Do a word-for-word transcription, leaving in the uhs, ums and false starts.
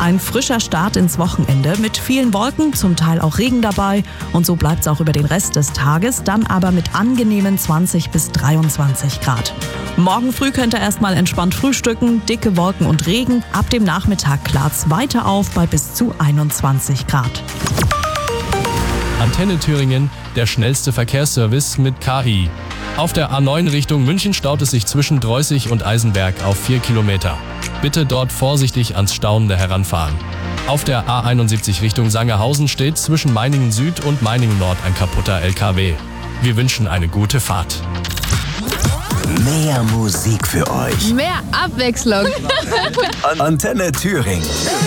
Ein frischer Start ins Wochenende mit vielen Wolken, zum Teil auch Regen dabei. Und so bleibt es auch über den Rest des Tages, dann aber mit angenehmen zwanzig bis dreiundzwanzig Grad. Morgen früh könnt ihr erstmal entspannt frühstücken, dicke Wolken und Regen. Ab dem Nachmittag klart's weiter auf bei bis zu einundzwanzig Grad. Antenne Thüringen, der schnellste Verkehrsservice mit K I. Auf der A neun Richtung München staut es sich zwischen Dreußig und Eisenberg auf vier Kilometer. Bitte dort vorsichtig ans Staunende heranfahren. Auf der A einundsiebzig Richtung Sangerhausen steht zwischen Meiningen Süd und Meiningen Nord ein kaputter L K W. Wir wünschen eine gute Fahrt. Mehr Musik für euch. Mehr Abwechslung. Antenne Thüringen.